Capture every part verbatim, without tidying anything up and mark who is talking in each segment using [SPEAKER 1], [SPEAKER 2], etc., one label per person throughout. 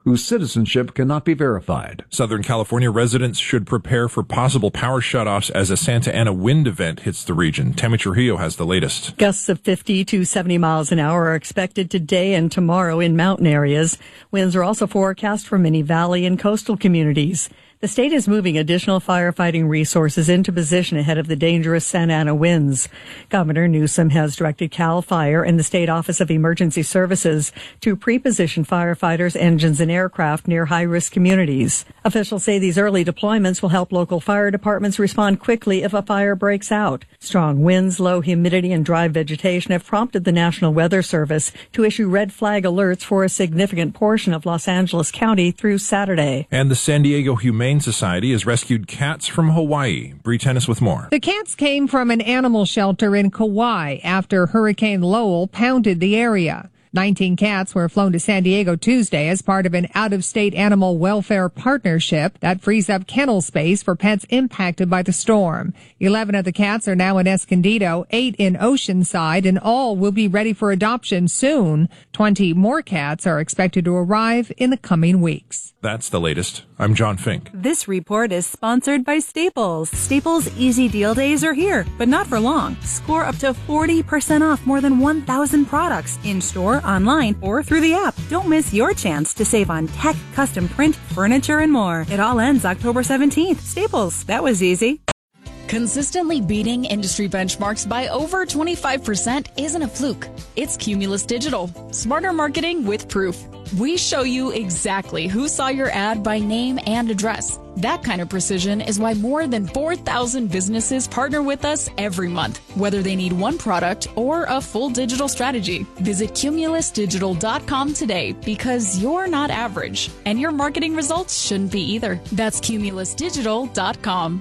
[SPEAKER 1] whose citizenship cannot be verified.
[SPEAKER 2] Southern California residents should prepare for possible power shutoffs as a Santa Ana wind event hits the region. Tammy Trujillo has the latest.
[SPEAKER 3] Gusts of fifty to seventy miles an hour are expected today and tomorrow in mountain areas. Winds are also forecast for many valley and coastal communities. The state is moving additional firefighting resources into position ahead of the dangerous Santa Ana winds. Governor Newsom has directed CAL FIRE and the State Office of Emergency Services to pre-position firefighters, engines, and aircraft near high-risk communities. Officials say these early deployments will help local fire departments respond quickly if a fire breaks out. Strong winds, low humidity, and dry vegetation have prompted the National Weather Service to issue red flag alerts for a significant portion of Los Angeles County through Saturday.
[SPEAKER 2] And the San Diego Humane Society has rescued cats from Hawaii. Bree Tennis with more.
[SPEAKER 4] The cats came from an animal shelter in Kauai after Hurricane Lowell pounded the area. nineteen cats were flown to San Diego Tuesday as part of an out-of-state animal welfare partnership that frees up kennel space for pets impacted by the storm. Eleven of the cats are now in Escondido, eight in Oceanside, and all will be ready for adoption soon. Twenty more cats are expected to arrive in the coming weeks.
[SPEAKER 2] That's the latest. I'm John Fink.
[SPEAKER 5] This report is sponsored by Staples. Staples Easy Deal Days are here, but not for long. Score up to forty percent off more than one thousand products in-store, online, or through the app. Don't miss your chance to save on tech, custom print, furniture, and more. It all ends October seventeenth. Staples. That was easy.
[SPEAKER 6] Consistently beating industry benchmarks by over twenty-five percent isn't a fluke. It's Cumulus Digital. Smarter marketing with proof. We show you exactly who saw your ad by name and address. That kind of precision is why more than four thousand businesses partner with us every month, whether they need one product or a full digital strategy. Visit cumulus digital dot com today because you're not average, and your marketing results shouldn't be either. That's cumulus digital dot com.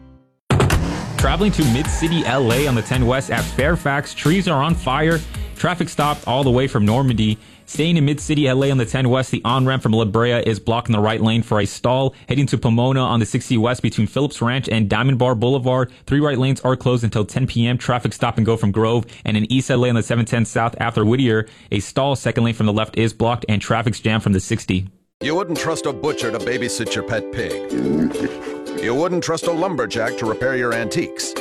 [SPEAKER 7] Traveling to Mid-City L A on the ten West at Fairfax, trees are on fire. Traffic stopped all the way from Normandy. Staying in Mid-City L A on the ten West, the on-ramp from La Brea is blocking the right lane for a stall. Heading to Pomona on the sixty West between Phillips Ranch and Diamond Bar Boulevard, three right lanes are closed until ten p.m. Traffic stop and go from Grove. And in East L A on the seven ten South after Whittier, a stall second lane from the left is blocked and traffic's jammed from the sixty.
[SPEAKER 8] You wouldn't trust a butcher to babysit your pet pig. You wouldn't trust a lumberjack to repair your antiques.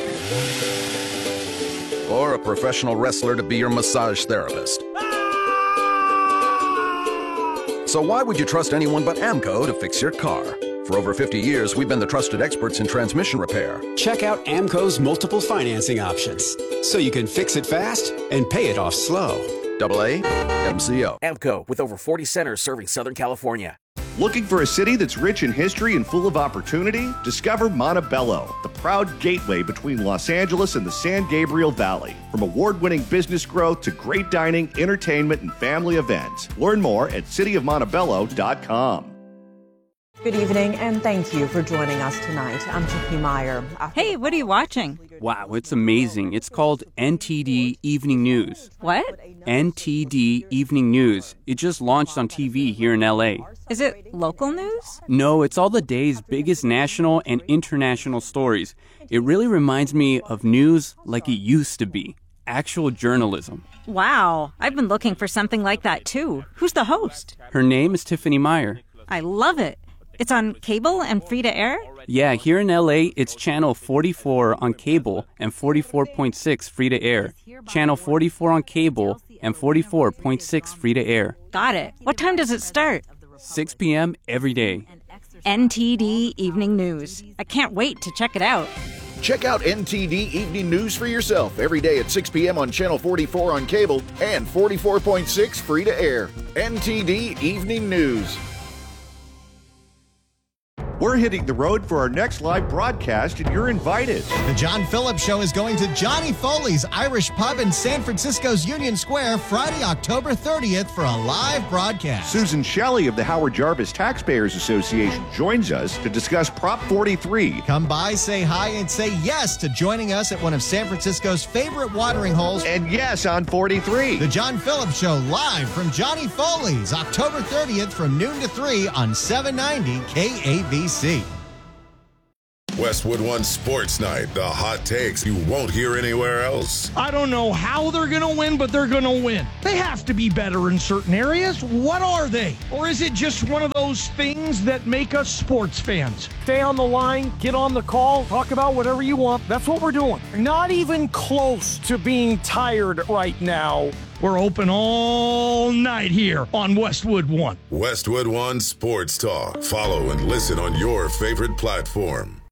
[SPEAKER 8] Or a professional wrestler to be your massage therapist. So why would you trust anyone but AMCO to fix your car? For over fifty years, we've been the trusted experts in transmission repair.
[SPEAKER 9] Check out AMCO's multiple financing options, so you can fix it fast and pay it off slow.
[SPEAKER 8] Double A M C O.
[SPEAKER 10] AMCO, with over forty centers serving Southern California.
[SPEAKER 11] Looking for a city that's rich in history and full of opportunity? Discover Montebello, the proud gateway between Los Angeles and the San Gabriel Valley. From award-winning business growth to great dining, entertainment, and family events. Learn more at city of montebello dot com.
[SPEAKER 12] Good evening, and thank you for joining us tonight. I'm Tiffany Meyer.
[SPEAKER 13] Hey, what are you watching?
[SPEAKER 14] Wow, it's amazing. It's called N T D Evening News.
[SPEAKER 13] What?
[SPEAKER 14] N T D Evening News. It just launched on T V here in L A.
[SPEAKER 13] Is it local news?
[SPEAKER 14] No, it's all the day's biggest national and international stories. It really reminds me of news like it used to be. Actual journalism.
[SPEAKER 13] Wow, I've been looking for something like that too. Who's the host?
[SPEAKER 14] Her name is Tiffany Meyer.
[SPEAKER 13] I love it. It's on cable and free to air?
[SPEAKER 14] Yeah, here in L A, it's channel forty-four on cable and forty-four point six free to air. Channel forty-four on cable and forty-four point six free to air.
[SPEAKER 13] Got it. What time does it start?
[SPEAKER 14] six p.m. every day.
[SPEAKER 13] N T D Evening News. I can't wait to check it out.
[SPEAKER 15] Check out N T D Evening News for yourself every day at six p.m. on Channel forty-four on cable and forty-four point six free to air. N T D Evening News.
[SPEAKER 11] We're hitting the road for our next live broadcast, and you're invited.
[SPEAKER 16] The John Phillips Show is going to Johnny Foley's Irish Pub in San Francisco's Union Square Friday, October thirtieth for a live broadcast.
[SPEAKER 11] Susan Shelley of the Howard Jarvis Taxpayers Association joins us to discuss Prop forty-three.
[SPEAKER 16] Come by, say hi, and say yes to joining us at one of San Francisco's favorite watering holes.
[SPEAKER 11] And yes on forty-three.
[SPEAKER 16] The John Phillips Show live from Johnny Foley's October thirtieth from noon to three on seven ninety K A B C.
[SPEAKER 17] Westwood One Sports Night, the hot takes you won't hear anywhere else.
[SPEAKER 18] I don't know how they're going to win, but they're going to win. They have to be better in certain areas. What are they? Or is it just one of those things that make us sports fans? Stay on the line, get on the call, talk about whatever you want. That's what we're doing. Not even close to being tired right now. We're open all night here on Westwood One.
[SPEAKER 17] Westwood One Sports Talk. Follow and listen on your favorite platform.